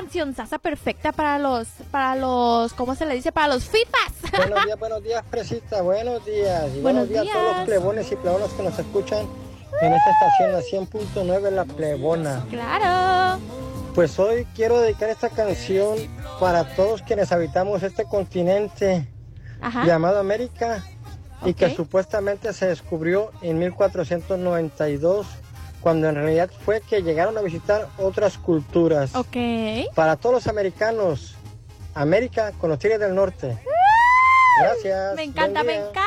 cancionzaza perfecta para los, ¿cómo se le dice? Para los FIFAs. Buenos días, Fresita, buenos días. Y Buenos días a todos los plebones y plebonas que nos escuchan en esta estación, la 100.9, La Plebona. Claro. Pues hoy quiero dedicar esta canción para todos quienes habitamos este continente llamado América y que supuestamente se descubrió en 1492, cuando en realidad fue que llegaron a visitar otras culturas. Para todos los americanos, América con los Tigres del Norte. Gracias. Me encanta, me encanta.